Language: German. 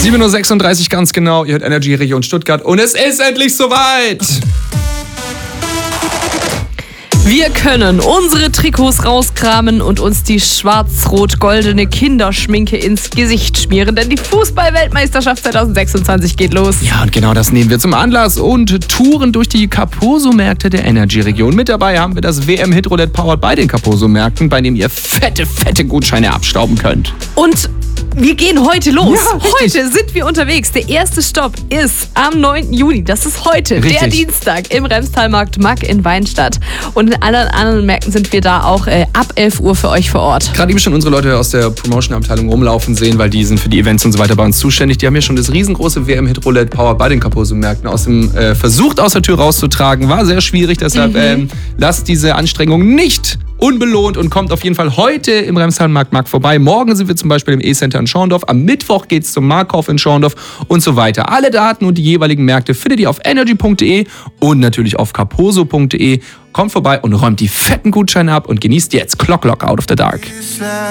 7:36 Uhr ganz genau. Ihr hört Energy Region Stuttgart und es ist endlich soweit. Wir können unsere Trikots rauskramen und uns die schwarz-rot-goldene Kinderschminke ins Gesicht schmieren, denn die Fußball-Weltmeisterschaft 2026 geht los. Ja, und genau das nehmen wir zum Anlass und touren durch die Kaposo-Märkte der Energy-Region. Mit dabei haben wir das WM-Hit-Roulette powered bei den Kaposo-Märkten, bei dem ihr fette Gutscheine abstauben könnt. Und wir gehen heute los. Ja, heute sind wir unterwegs. Der erste Stopp ist am 9. Juni. Das ist heute, Richtig. der Dienstag, im Remstalmarkt Mack in Weinstadt. Und in allen anderen Märkten sind wir da auch ab 11 Uhr für euch vor Ort. Gerade eben schon unsere Leute aus der Promotion-Abteilung rumlaufen sehen, weil die sind für die Events und so weiter bei uns zuständig. Die haben ja schon das riesengroße WM-Hit-Roulette powered bei den Kaposo-Märkten versucht aus der Tür rauszutragen. War sehr schwierig, deshalb lasst diese Anstrengung nicht unbelohnt und kommt auf jeden Fall heute im Remstalmarkt Mack vorbei. Morgen sind wir zum Beispiel im E-Center in Schorndorf. Am Mittwoch geht's zum Markhof in Schorndorf und so weiter. Alle Daten und die jeweiligen Märkte findet ihr auf energy.de und natürlich auf kaposo.de. Kommt vorbei und räumt die fetten Gutscheine ab und genießt jetzt Clock Out of the Dark.